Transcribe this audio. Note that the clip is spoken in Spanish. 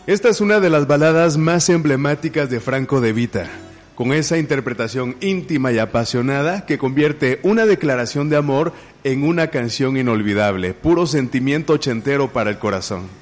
Esta es una de las baladas más emblemáticas de Franco De Vita, con esa interpretación íntima y apasionada que convierte una declaración de amor en una canción inolvidable, puro sentimiento ochentero para el corazón.